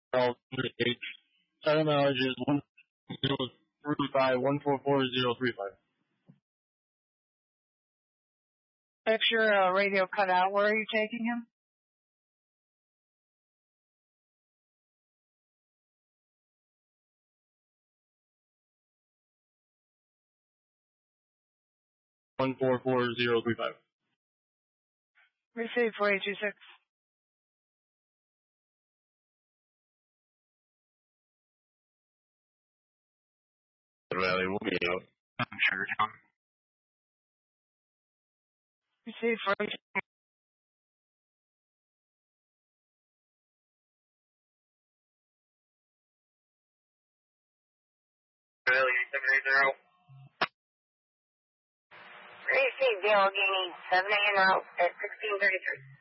All 7 mileage is 1035 144 If your radio cut out, where are you taking him? $144,035. Receive 4826. Valley will be out. Sugar Town. Receive 4826. Valley 780. Receive Dale Guinea 7 a.m. out at 1633.